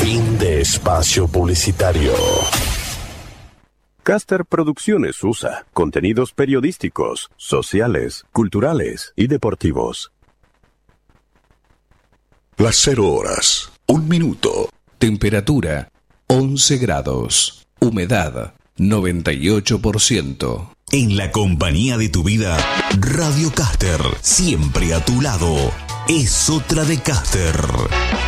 Fin de espacio publicitario. Caster Producciones USA. Contenidos periodísticos, sociales, culturales y deportivos. Las 0 horas, 1 minuto. Temperatura 11 grados. Humedad 98%. En la compañía de tu vida, Radio Caster, siempre a tu lado. Es otra de Caster.